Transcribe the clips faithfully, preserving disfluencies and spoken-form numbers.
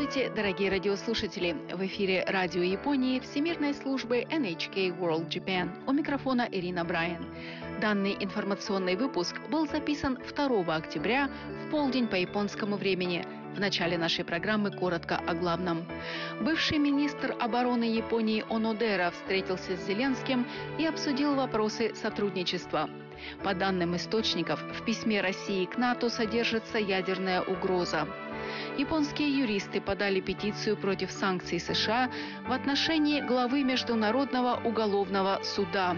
Здравствуйте, дорогие радиослушатели! В эфире Радио Японии Всемирной службы эн эйч кей World Japan. У микрофона Ирина Брайан. Данный информационный выпуск был записан второго октября в полдень по японскому времени. В начале нашей программы коротко о главном. Бывший министр обороны Японии Онодера встретился с Зеленским и обсудил вопросы сотрудничества. По данным источников, в письме России к НАТО содержится ядерная угроза. Японские юристы подали петицию против санкций США в отношении главы Международного уголовного суда.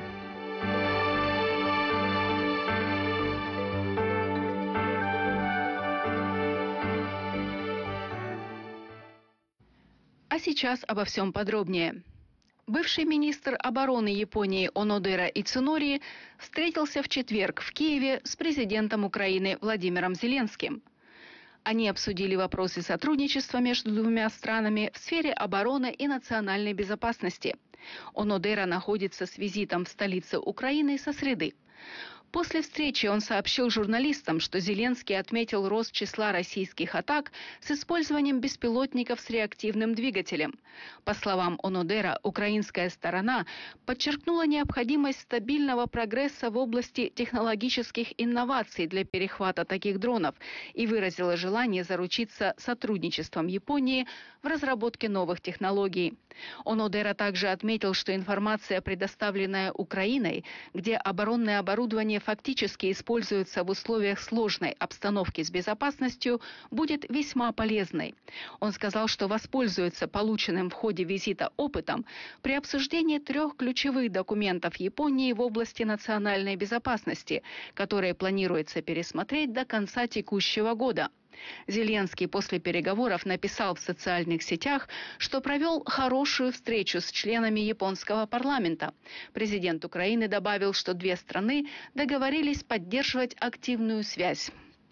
А сейчас обо всем подробнее. Бывший министр обороны Японии Онодера Ицунори встретился в четверг в Киеве с президентом Украины Владимиром Зеленским. Они обсудили вопросы сотрудничества между двумя странами в сфере обороны и национальной безопасности. Онодера находится с визитом в столице Украины со среды. После встречи он сообщил журналистам, что Зеленский отметил рост числа российских атак с использованием беспилотников с реактивным двигателем. По словам Онодера, украинская сторона подчеркнула необходимость стабильного прогресса в области технологических инноваций для перехвата таких дронов и выразила желание заручиться сотрудничеством Японии в разработке новых технологий. Онодера также отметил, что информация, предоставленная Украиной, где оборонное оборудование фактически используется в условиях сложной обстановки с безопасностью, будет весьма полезной. Он сказал, что воспользуется полученным в ходе визита опытом при обсуждении трех ключевых документов Японии в области национальной безопасности, которые планируется пересмотреть до конца текущего года. Зеленский после переговоров написал в социальных сетях, что провел хорошую встречу с членами японского парламента. Президент Украины добавил, что две страны договорились поддерживать активную связь.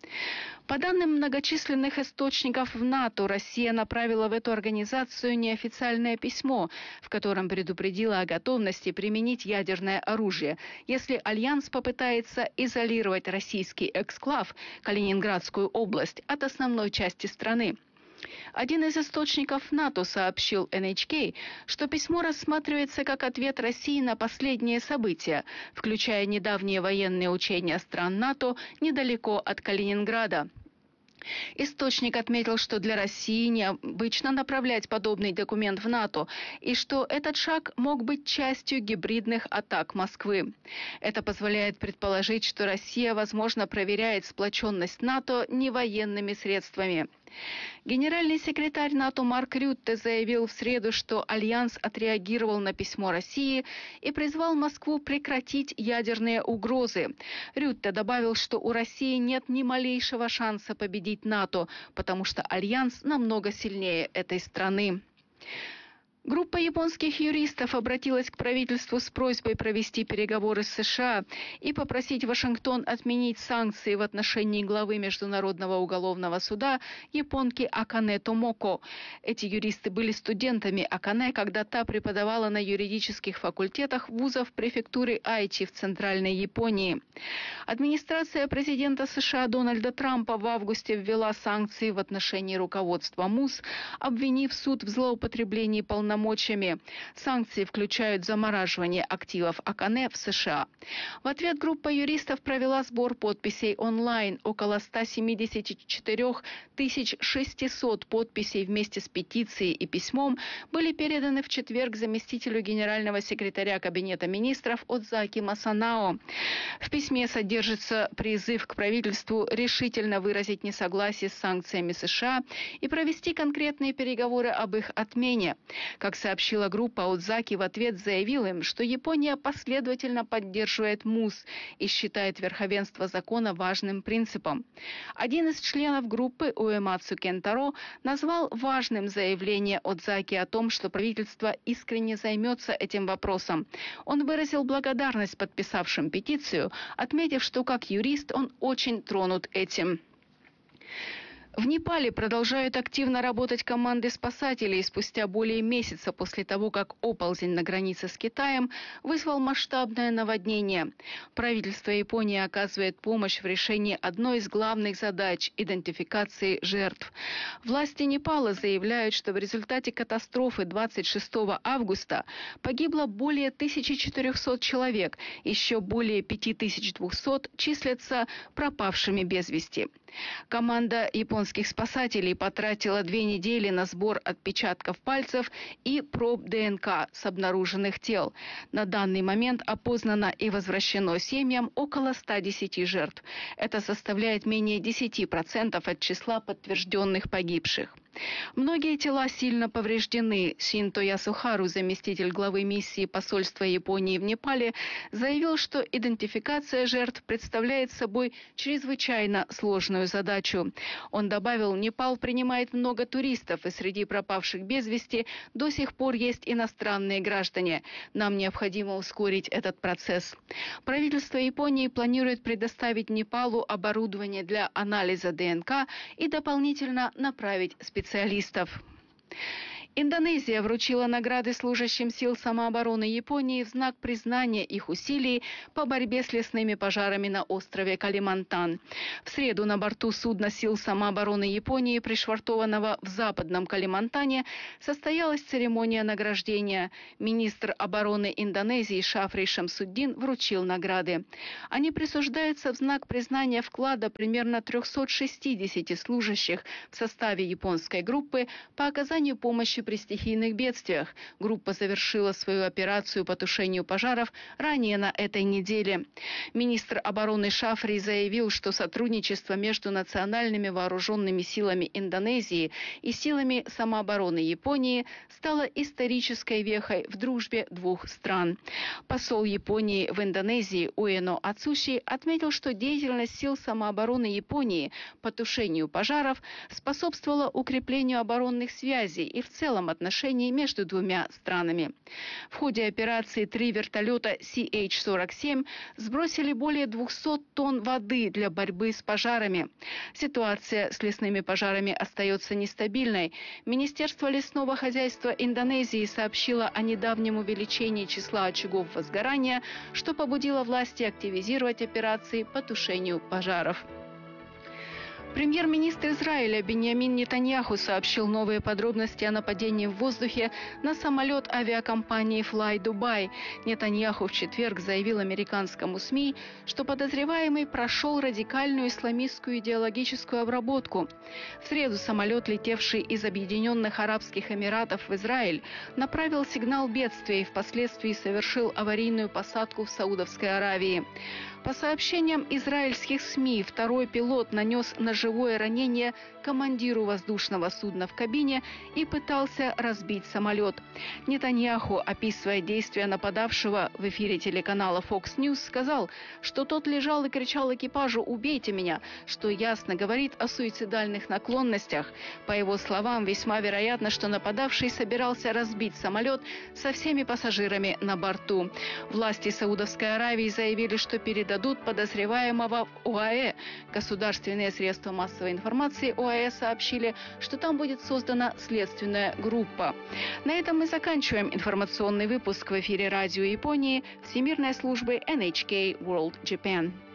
По данным многочисленных источников в НАТО, Россия направила в эту организацию неофициальное письмо, в котором предупредила о готовности применить ядерное оружие, если Альянс попытается изолировать российский эксклав, Калининградскую область, от основной части страны. Один из источников НАТО сообщил эн эйч кей, что письмо рассматривается как ответ России на последние события, включая недавние военные учения стран НАТО недалеко от Калининграда. Источник отметил, что для России необычно направлять подобный документ в НАТО и что этот шаг мог быть частью гибридных атак Москвы. Это позволяет предположить, что Россия, возможно, проверяет сплоченность НАТО не военными средствами. Генеральный секретарь НАТО Марк Рютте заявил в среду, что Альянс отреагировал на письмо России и призвал Москву прекратить ядерные угрозы. Рютте добавил, что у России нет ни малейшего шанса победить НАТО, потому что Альянс намного сильнее этой страны. Группа японских юристов обратилась к правительству с просьбой провести переговоры с США и попросить Вашингтон отменить санкции в отношении главы Международного уголовного суда японки Акане Томоко. Эти юристы были студентами Акане, когда та преподавала на юридических факультетах вузов префектуры Айчи в Центральной Японии. Администрация президента США Дональда Трампа в августе ввела санкции в отношении руководства МУС, обвинив суд в злоупотреблении полномочий. Санкции включают замораживание активов Акане в США. В ответ группа юристов провела сбор подписей онлайн. Около ста семидесяти четырёх тысяч шестисот подписей вместе с петицией и письмом были переданы в четверг заместителю генерального секретаря Кабинета министров Одзаки Масанао. В письме содержится призыв к правительству решительно выразить несогласие с санкциями США и провести конкретные переговоры об их отмене. Как сообщила группа, Одзаки в ответ заявил им, что Япония последовательно поддерживает МУС и считает верховенство закона важным принципом. Один из членов группы, Уэмацу Кентаро, назвал важным заявление Одзаки о том, что правительство искренне займется этим вопросом. Он выразил благодарность подписавшим петицию, отметив, что как юрист он очень тронут этим. В Непале продолжают активно работать команды спасателей спустя более месяца после того, как оползень на границе с Китаем вызвал масштабное наводнение. Правительство Японии оказывает помощь в решении одной из главных задач – идентификации жертв. Власти Непала заявляют, что в результате катастрофы двадцать шестого августа погибло более тысячи четырёхсот человек, еще более пяти тысяч двухсот числятся пропавшими без вести. Команда японских спасателей потратила две недели на сбор отпечатков пальцев и проб ДНК с обнаруженных тел. На данный момент опознано и возвращено семьям около ста десяти жертв. Это составляет менее десяти процентов от числа подтвержденных погибших. Многие тела сильно повреждены. Синто Ясухару, заместитель главы миссии посольства Японии в Непале, заявил, что идентификация жертв представляет собой чрезвычайно сложную задачу. Он добавил, Непал принимает много туристов, и среди пропавших без вести до сих пор есть иностранные граждане. Нам необходимо ускорить этот процесс. Правительство Японии планирует предоставить Непалу оборудование для анализа ДНК и дополнительно направить специалистов. специалистов. Индонезия вручила награды служащим сил самообороны Японии в знак признания их усилий по борьбе с лесными пожарами на острове Калимантан. В среду на борту судна сил самообороны Японии, пришвартованного в западном Калимантане, состоялась церемония награждения. Министр обороны Индонезии Шафри Шамсуддин вручил награды. Они присуждаются в знак признания вклада примерно трёхсот шестидесяти служащих в составе японской группы по оказанию помощи при стихийных бедствиях. Группа завершила свою операцию по тушению пожаров ранее на этой неделе. Министр обороны Шафри заявил, что сотрудничество между национальными вооруженными силами Индонезии и силами самообороны Японии стало исторической вехой в дружбе двух стран. Посол Японии в Индонезии Уэно Ацуши отметил, что деятельность сил самообороны Японии по тушению пожаров способствовала укреплению оборонных связей и в целом отношений между двумя странами. В ходе операции три вертолета Си Эйч сорок семь сбросили более двухсот тонн воды для борьбы с пожарами. Ситуация с лесными пожарами остается нестабильной. Министерство лесного хозяйства Индонезии сообщило о недавнем увеличении числа очагов возгорания, что побудило власти активизировать операции по тушению пожаров. Премьер-министр Израиля Биньямин Нетаньяху сообщил новые подробности о нападении в воздухе на самолет авиакомпании Fly Dubai. Нетаньяху в четверг заявил американскому СМИ, что подозреваемый прошел радикальную исламистскую идеологическую обработку. В среду самолет, летевший из Объединенных Арабских Эмиратов в Израиль, направил сигнал бедствия и впоследствии совершил аварийную посадку в Саудовской Аравии. По сообщениям израильских СМИ, второй пилот нанес ножевое ранение командиру воздушного судна в кабине и пытался разбить самолет. Нетаньяху, описывая действия нападавшего в эфире телеканала Fox News, сказал, что тот лежал и кричал экипажу «Убейте меня», что ясно говорит о суицидальных наклонностях. По его словам, весьма вероятно, что нападавший собирался разбить самолет со всеми пассажирами на борту. Власти Саудовской Аравии заявили, что перед дадут подозреваемого в ОАЭ. Государственные средства массовой информации ОАЭ сообщили, что там будет создана следственная группа. На этом мы заканчиваем информационный выпуск в эфире радио Японии Всемирной службы эн эйч кей World Japan.